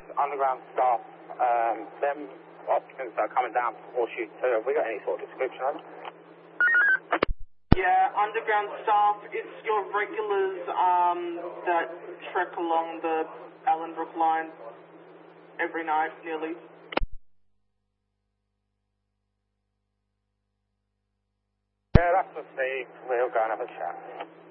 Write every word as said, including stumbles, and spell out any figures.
underground staff, um, them occupants that are coming down to Horseshoe two, have we got any sort of description of them? Yeah, underground staff, it's your regulars um, that trek along the Allenbrook line every night, nearly. Yeah, that's the Steve. We'll go and have a chat.